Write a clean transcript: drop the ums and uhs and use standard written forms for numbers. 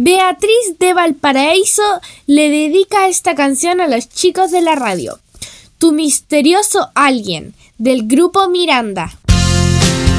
Beatriz de Valparaíso le dedica esta canción a los chicos de la radio. Tu misterioso alguien, del grupo Miranda.